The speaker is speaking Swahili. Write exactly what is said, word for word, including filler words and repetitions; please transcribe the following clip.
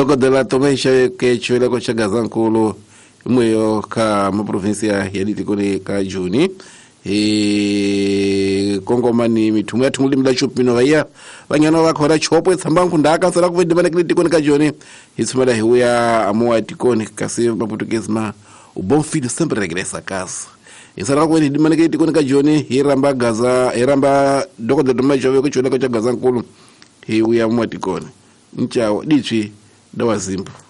dokodela tomesha ke chwele ko chagazankulu mweyo ka mu provincia ya Ditikoni ka Juni e kongomani mithumu ya thumuli mla chupino vaya vanyana va khora chopo etsamba nkundaka sala ku vedimana ke Ditikoni ka Juni hitsumela hiya amwa Ditikoni kasi maputukezi ma o bom filho sempre regressa a casa. Isara ko ni dimana ke Ditikoni ka Juni hiramba gaza hiramba dokodela tomesha ko chwele ko chagazankulu hiya amwa Ditikoni nchawo dichi dawazimba.